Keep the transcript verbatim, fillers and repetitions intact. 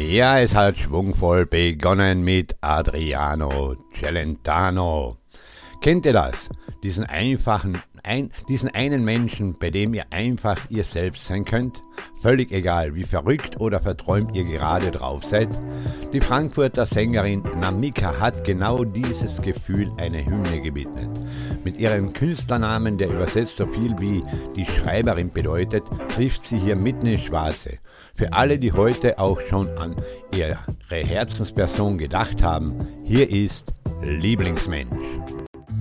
Ja, es hat schwungvoll begonnen mit Adriano Celentano. Kennt ihr das? Diesen einfachen, ein, diesen einen Menschen, bei dem ihr einfach ihr selbst sein könnt? Völlig egal, wie verrückt oder verträumt ihr gerade drauf seid. Die Frankfurter Sängerin Namika hat genau dieses Gefühl eine Hymne gewidmet. Mit ihrem Künstlernamen, der übersetzt so viel wie die Schreiberin bedeutet, trifft sie hier mitten ins Schwarze. Für alle, die heute auch schon an ihre Herzensperson gedacht haben, hier ist Lieblingsmensch.